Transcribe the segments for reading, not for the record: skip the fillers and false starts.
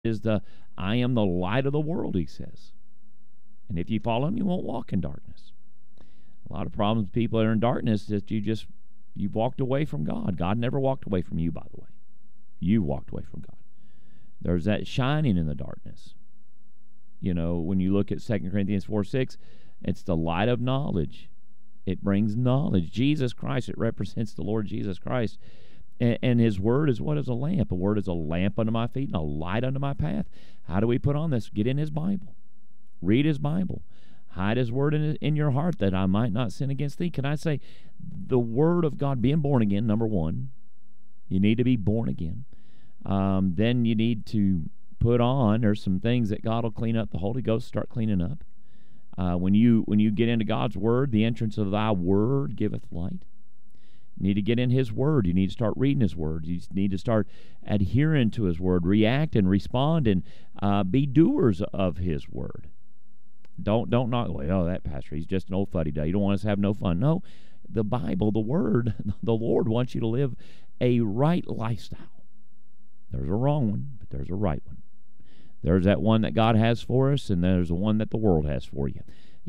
is I am the light of the world, he says. And if you follow him, you won't walk in darkness. A lot of problems people that are in darkness that you've walked away from God. God never walked away from you, by the way. You walked away from God. There's that shining in the darkness. You know, when you look at 2 Corinthians 4:6, it's the light of knowledge. It brings knowledge. Jesus Christ, it represents the Lord Jesus Christ. And his word is what is a lamp? A word is a lamp unto my feet and a light unto my path. How do we put on this? Get in his Bible. Read his Bible. Hide his word in your heart that I might not sin against thee. Can I say the word of God, being born again, number one, you need to be born again. Then you need to put on, there's some things that God will clean up. The Holy Ghost start cleaning up. When you get into God's word, the entrance of thy word giveth light. You need to get in his word. You need to start reading his word. You need to start adhering to his word, react and respond, and be doers of his word. Don't knock away, oh, that pastor, he's just an old fuddy-duddy. You don't want us to have no fun. No, the Bible, the word, the Lord wants you to live a right lifestyle. There's a wrong one, but there's a right one. There's that one that God has for us, and there's the one that the world has for you.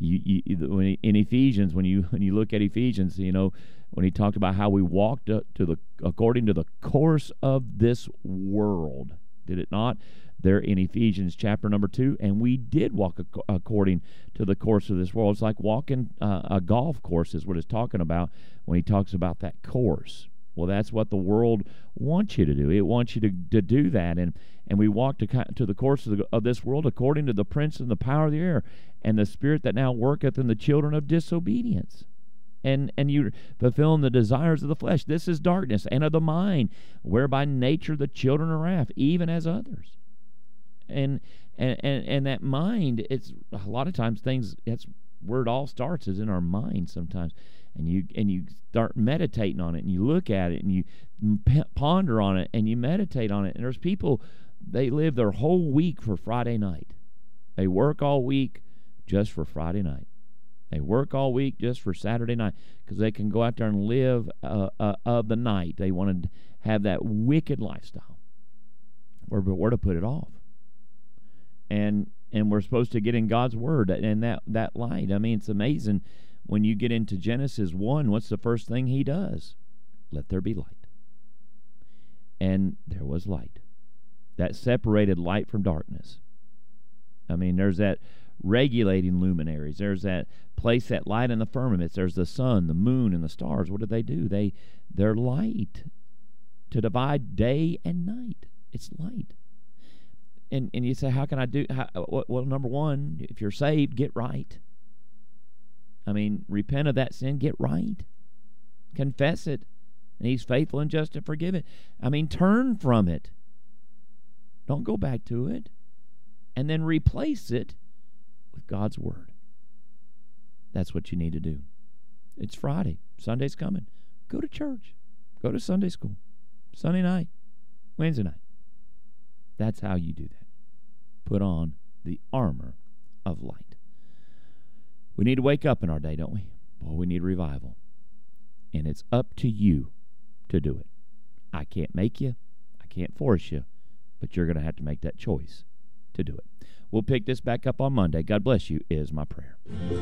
In Ephesians, when you look at Ephesians, you know, when he talked about how we walked according to the course of this world, did it not? There in Ephesians chapter number 2, and we did walk according to the course of this world. It's like walking a golf course is what it's talking about when he talks about that course. Well, that's what the world wants you to do. It wants you to do that, and we walk to the course of this world according to the prince and the power of the air, and the spirit that now worketh in the children of disobedience. And you fulfilling the desires of the flesh. This is darkness, and of the mind, whereby nature the children of wrath, even as others. And that mind, it's a lot of times things. That's where it all starts, is in our mind sometimes. And you start meditating on it, and you look at it, and you ponder on it, and you meditate on it. And there's people, they live their whole week for Friday night. They work all week just for Friday night. They work all week just for Saturday night because they can go out there and live of the night. They want to have that wicked lifestyle. We're to put it off. And we're supposed to get in God's word and that light. I mean, it's amazing. When you get into Genesis 1, what's the first thing he does? Let there be light. And there was light. That separated light from darkness. I mean, there's that regulating luminaries. There's that place, that light in the firmaments. There's the sun, the moon, and the stars. What do? They're light to divide day and night. It's light. And you say, how can I do? Well, number one, if you're saved, get right. I mean, repent of that sin, get right. Confess it. And he's faithful and just to forgive it. I mean, turn from it. Don't go back to it. And then replace it with God's word. That's what you need to do. It's Friday. Sunday's coming. Go to church. Go to Sunday school. Sunday night. Wednesday night. That's how you do that. Put on the armor of light. We need to wake up in our day, don't we? Boy, we need revival. And it's up to you to do it. I can't make you. I can't force you. But you're going to have to make that choice to do it. We'll pick this back up on Monday. God bless you is my prayer.